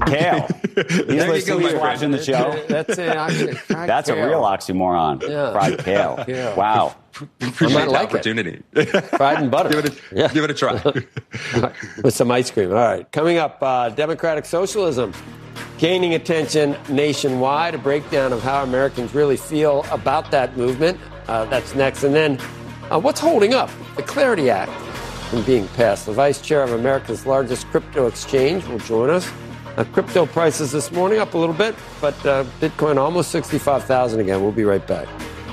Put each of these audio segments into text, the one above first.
kale. He's listening, he's watching the show. That's a real oxymoron. Yeah. Fried kale. Yeah. Wow. Appreciate the opportunity. Fried and butter. Give it a try. With some ice cream. All right. Coming up, democratic socialism gaining attention nationwide. A breakdown of how Americans really feel about that movement. That's next. And then what's holding up the Clarity Act from being passed? The vice chair of America's largest crypto exchange will join us. Crypto prices this morning up a little bit, but Bitcoin almost 65,000 again. We'll be right back.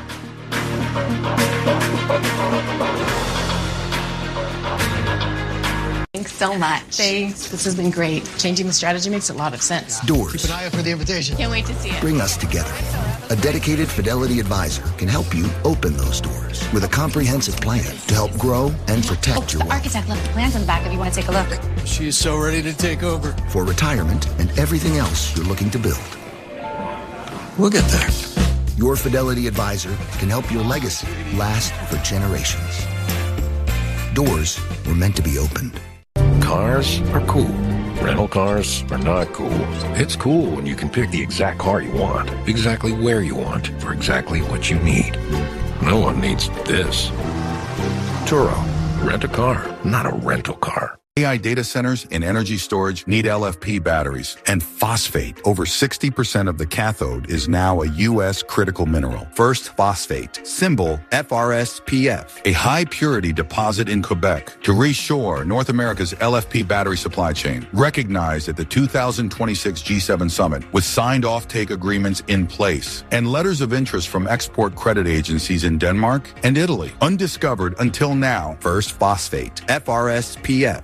Thanks so much. Thanks. This has been great. Changing the strategy makes a lot of sense. Doors. Keep an eye out for the invitation. Can't wait to see it. Bring us together. A dedicated Fidelity advisor can help you open those doors with a comprehensive plan to help grow and protect your The wealth. architect left the plans on the back if you want to take a look. She is so ready to take over. For retirement and everything else you're looking to build. We'll get there. Your Fidelity advisor can help your legacy last for generations. Doors were meant to be opened. Cars are cool. Rental cars are not cool. It's cool when you can pick the exact car you want, exactly where you want, for exactly what you need. No one needs this. Turo. Rent a car, not a rental car. AI data centers and energy storage need LFP batteries, and phosphate, over 60% of the cathode, is now a U.S. critical mineral. First Phosphate, symbol FRSPF, a high-purity deposit in Quebec to reshore North America's LFP battery supply chain, recognized at the 2026 G7 Summit, with signed offtake agreements in place, and letters of interest from export credit agencies in Denmark and Italy. Undiscovered until now. First Phosphate, FRSPF.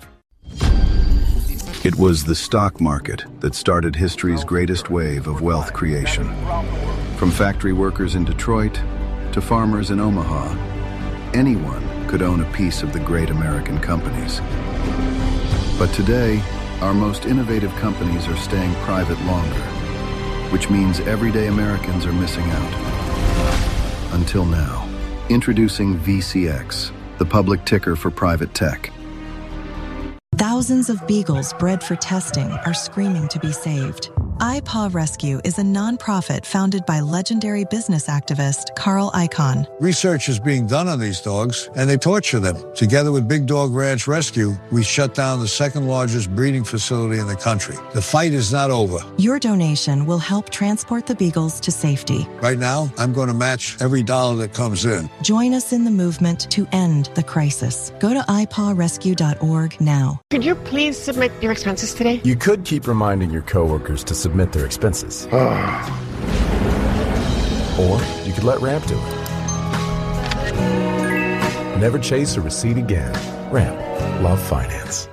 It was the stock market that started history's greatest wave of wealth creation. From factory workers in Detroit to farmers in Omaha, anyone could own a piece of the great American companies. But today, our most innovative companies are staying private longer, which means everyday Americans are missing out. Until now. Introducing VCX, the public ticker for private tech. Thousands of beagles bred for testing are screaming to be saved. iPaw Rescue is a nonprofit founded by legendary business activist Carl Icahn. Research is being done on these dogs, and they torture them. Together with Big Dog Ranch Rescue, we shut down the second largest breeding facility in the country. The fight is not over. Your donation will help transport the beagles to safety. Right now, I'm going to match every dollar that comes in. Join us in the movement to end the crisis. Go to iPawRescue.org now. Could you please submit your expenses today? You could keep reminding your coworkers to submit their expenses. Or you could let Ramp do it. Never chase a receipt again. Ramp. Love finance.